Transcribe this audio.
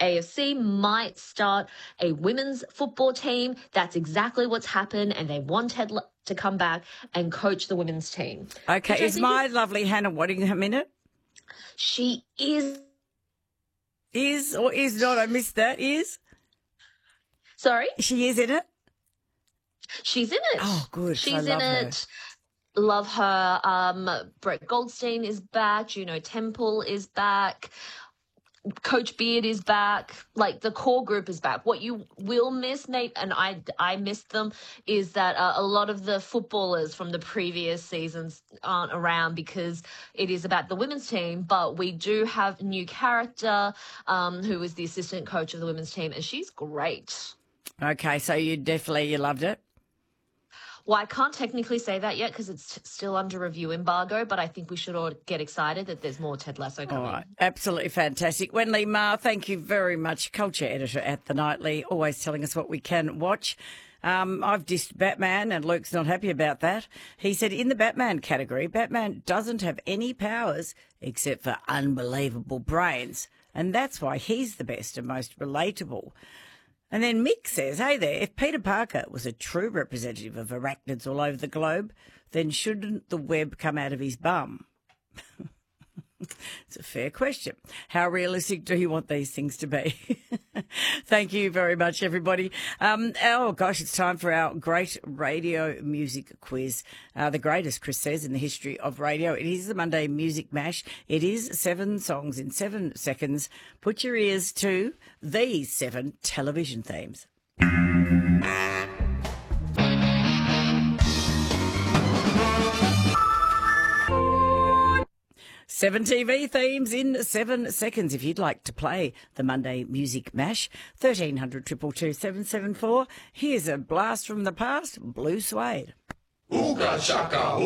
AFC might start a women's football team. That's exactly what's happened, and they want to come back and coach the women's team. Okay, is my lovely Hannah Waddingham in it? She is. Is or is not? I missed that. Is? Sorry? She is in it? She's in it. Oh, good. She's in it. Love her. Brett Goldstein is back. Juno Temple is back. Coach Beard is back. Like, the core group is back. What you will miss, Nate, and I missed them, is that a lot of the footballers from the previous seasons aren't around because it is about the women's team. But we do have a new character who is the assistant coach of the women's team, and she's great. Okay, so you loved it? Well, I can't technically say that yet because it's still under review embargo, but I think we should all get excited that there's more Ted Lasso coming. All right. Absolutely fantastic. Wendy Ma, thank you very much. Culture editor at The Nightly, always telling us what we can watch. I've dissed Batman, and Luke's not happy about that. He said in the Batman category, Batman doesn't have any powers except for unbelievable brains, and that's why he's the best and most relatable. And then Mick says, hey there, if Peter Parker was a true representative of arachnids all over the globe, then shouldn't the web come out of his bum? It's a fair question. How realistic do you want these things to be? Thank you very much, everybody. It's time for our great radio music quiz. The greatest, Chris says, in the history of radio. It is the Monday Music Mash. It is 7 songs in 7 seconds. Put your ears to these 7 television themes. 7 TV themes in 7 seconds. If you'd like to play the Monday Music Mash, 1300 222 774. Here's a blast from the past, Blue Suede. Ooga shaka.